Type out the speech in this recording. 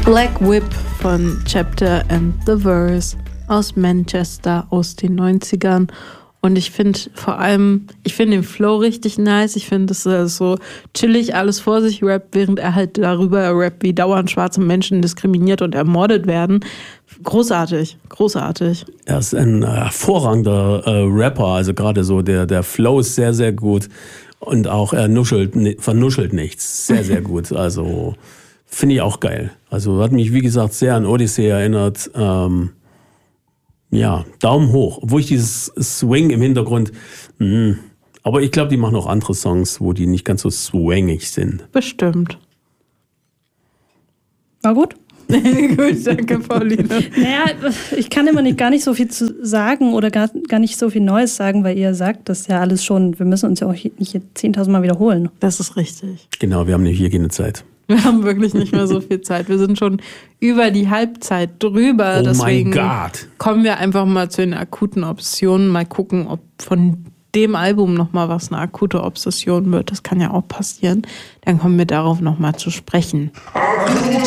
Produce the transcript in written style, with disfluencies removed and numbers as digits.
Black Whip von Chapter and the Verse aus Manchester aus den 90ern. Und ich finde vor allem, den Flow richtig nice. Ich finde, dass er so chillig alles vor sich rappt, während er halt darüber rappt, wie dauernd schwarze Menschen diskriminiert und ermordet werden. Großartig, großartig. Er ist ein hervorragender Rapper, also gerade so der Flow ist sehr, sehr gut. Und auch er vernuschelt nichts. Sehr, sehr gut. Also finde ich auch geil. Also hat mich, wie gesagt, sehr an Odyssey erinnert. Ja, Daumen hoch. Obwohl ich dieses Swing im Hintergrund... aber ich glaube, die machen auch andere Songs, wo die nicht ganz so swangig sind. Bestimmt. War gut? Gut, danke, Pauline. Naja, ich kann immer gar nicht so viel zu sagen oder gar nicht so viel Neues sagen, weil ihr sagt das ja alles schon. Wir müssen uns ja auch nicht 10.000 Mal wiederholen. Das ist richtig. Genau, wir haben hier keine Zeit. Wir haben wirklich nicht mehr so viel Zeit. Wir sind schon über die Halbzeit drüber. Oh Deswegen mein Gott. kommen wir einfach mal zu den akuten Obsessionen. Mal gucken, ob von dem Album nochmal was eine akute Obsession wird. Das kann ja auch passieren. Dann kommen wir darauf nochmal zu sprechen.